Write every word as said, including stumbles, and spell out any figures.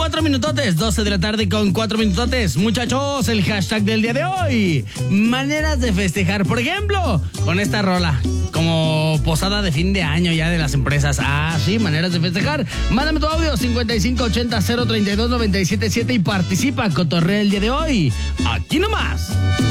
cuatro minutotes, doce de la tarde con cuatro minutotes. Muchachos, el hashtag del día de hoy: maneras de festejar. Por ejemplo, con esta rola, como posada de fin de año ya de las empresas. Ah, sí, maneras de festejar. Mándame tu audio cincuenta y cinco ochenta cero treinta y dos noventa y siete siete y participa. Cotorrea el día de hoy. Aquí nomás.